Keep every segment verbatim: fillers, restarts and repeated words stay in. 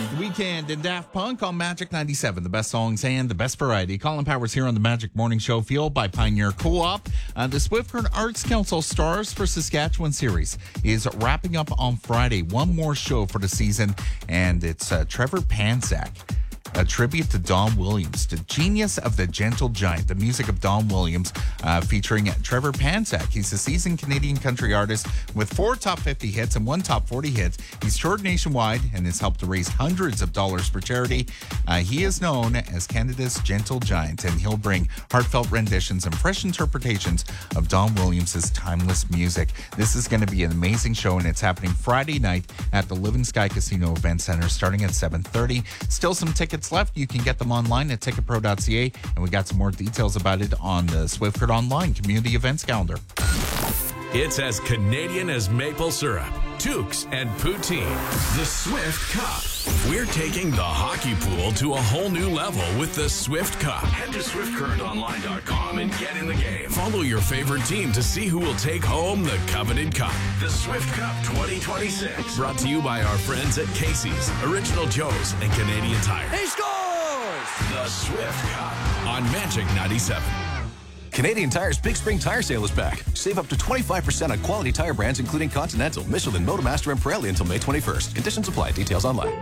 Weekend and Daft Punk on Magic ninety-seven. The best songs and the best variety. Colin Powers here on the Magic Morning Show, fueled by Pioneer Co-op. Uh, the Swift Current Arts Council Stars for Saskatchewan series is wrapping up on Friday. One more show for the season, and it's uh, Trevor Panczak. A tribute to Don Williams, the genius of the Gentle Giant, the music of Don Williams, uh, featuring Trevor Panczak. He's a seasoned Canadian country artist with four top fifty hits and one top forty hits. He's toured nationwide and has helped to raise hundreds of dollars for charity. Uh, he is known as Canada's Gentle Giant, and he'll bring heartfelt renditions and fresh interpretations of Don Williams' timeless music. This is going to be an amazing show, and it's happening Friday night at the Living Sky Casino Event Center starting at seven thirty. Still some tickets left. You can get them online at ticket pro dot c a, and we got some more details about it on the Swift Current Online community events calendar. It's as Canadian as maple syrup, toques, and poutine. The Swift Cup. We're taking the hockey pool to a whole new level with the Swift Cup. Head to swift current online dot com and get in the game. Follow your favorite team to see who will take home the coveted cup. The Swift Cup twenty twenty-six. Brought to you by our friends at Casey's, Original Joe's, and Canadian Tire. He scores! The Swift Cup on Magic ninety-seven. Canadian Tire's Big Spring Tire Sale is back. Save up to twenty-five percent on quality tire brands including Continental, Michelin, Motomaster, and Pirelli until May twenty-first. Conditions apply. Details online.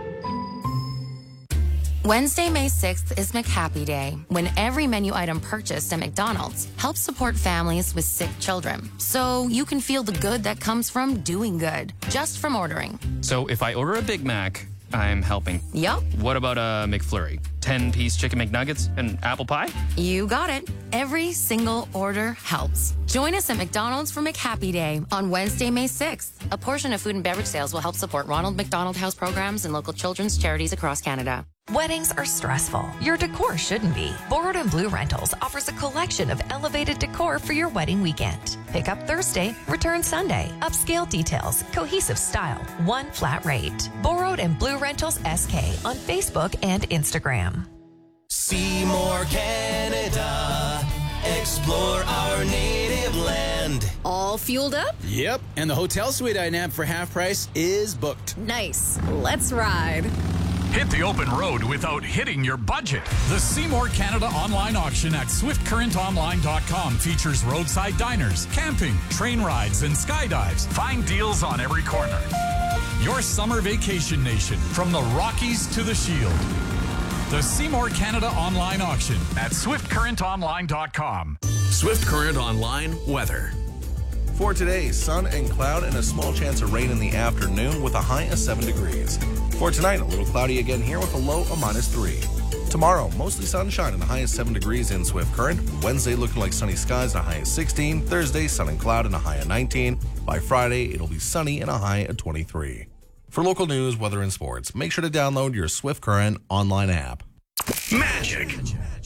Wednesday, May sixth is McHappy Day, when every menu item purchased at McDonald's helps support families with sick children. So you can feel the good that comes from doing good, just from ordering. So if I order a Big Mac, I'm helping. Yup. What about a McFlurry? ten-piece chicken McNuggets and apple pie? You got it. Every single order helps. Join us at McDonald's for McHappy Day on Wednesday, May sixth. A portion of food and beverage sales will help support Ronald McDonald House programs and local children's charities across Canada. Weddings are stressful. Your decor shouldn't be. Borrowed and Blue Rentals offers a collection of elevated decor for your wedding weekend. Pick up Thursday, return Sunday. Upscale details, cohesive style, one flat rate. Borrowed and Blue Rentals S K on Facebook and Instagram. Seymour, Canada. Explore our native land. All fueled up? Yep, and the hotel suite I nabbed for half price is booked. Nice. Let's ride. Hit the open road without hitting your budget. The Seymour Canada online auction at swift current online dot com features roadside diners, camping, train rides, and skydives. Find deals on every corner. Your summer vacation nation, from the Rockies to the Shield. The Seymour Canada online auction at swift current online dot com. Swift Current Online weather. For today, sun and cloud and a small chance of rain in the afternoon with a high of seven degrees. For tonight, a little cloudy again here with a low of minus three. Tomorrow, mostly sunshine and a high of seven degrees in Swift Current. Wednesday, looking like sunny skies and a high of sixteen. Thursday, sun and cloud and a high of nineteen. By Friday, it'll be sunny and a high of twenty-three. For local news, weather, and sports, make sure to download your Swift Current online app. Magic